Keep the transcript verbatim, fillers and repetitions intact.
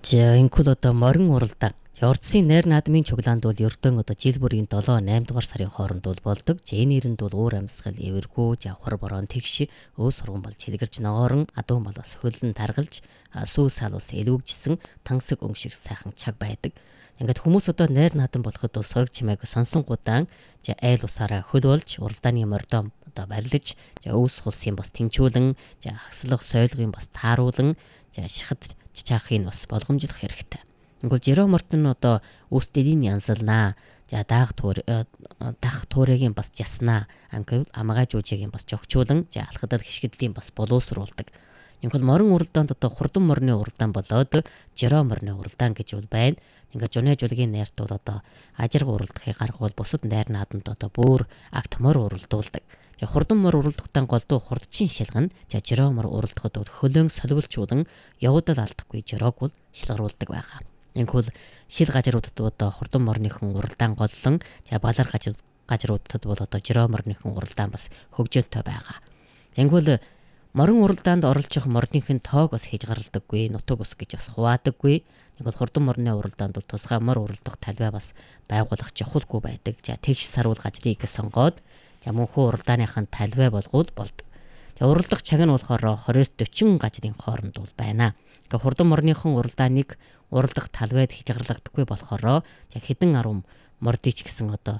За инкул одоо морин уралдаан. Ордсын найр наадмын чуглаанд бол ердөө одоо жил бүрийн долоо наймд дугаар сарын хооронд бол болдог. Жэнирэнд бол уур амьсгал, эвэргүү, завхар борон тэгш, өө сурган бол чилгэрж ногоорон, адуу малаас хөлн таргалж, сүү сал ус элүүгжсэн тансаг өнгөшиг сайхан чаг байдаг. Ингээд хүмүүс одоо найр наадам болоход бол сорог чимээг сонсонгудаан за айл усаараа хөл болж уралдааны мордоо одоо барилж, за өөс хулсын бас тэмчүүлэн, за хагслах сойлгын бас тааруулан, за шихад чичаахыг бас болгомжлох хэрэгтэй. Ингүүл жироо мортон одоо үүстэлийн янзалнаа. За даах тур дах туурыгийн бас яснаа. Ангил амгаа жуужигийн бас жогчуулан, за алхадал хишгэдлийн бас боловсруулдаг. Ингүүл морин уралдаанд одоо хурдан морины уралдаан болоод жироо морины уралдаан гэж бол байна. Ингээд жуны жуулгийн найрт бол одоо ажирг уралдахыг гаргуул бусад найр наадамд одоо бүр акт мор уралдуулдаг. За хурдан мор уралдахдаа голдуу хурдчин шилгэн, за жироо мор уралдахад бол хөлөөн солиулчуулан явуудал алдахгүй жироог бол шилгаруулдаг байгаа. Инхүүл шил гажруудад одоо хурдан морныхон уралдаан голлон, за балар гажруудад бол одоо жироо морныхон уралдаан бас хөгжөөнтэй байгаа. Инхүүл морин уралдаанд оролцох морныхын тоог бас хийж гаралдаггүй, нутаг ус гэж бас хуваадаггүй. Инхүүл хурдан морны уралдаанд бол тусгай мор уралдах талбай бас байгуулах чухалгүй байдаг. За тэгш сарвал гажрыг сонгоод, за мөнхөө уралдааныхын талбай болгоод болдог. За уралдах цаг нь болохоор двадцать40 гажрын хооронд бол байна. Ингээ хурдан морныхон уралдааныг уралдах талбайд хийж гарлагдахгүй болохоор за хэдэн арван мордич гэсэн одоо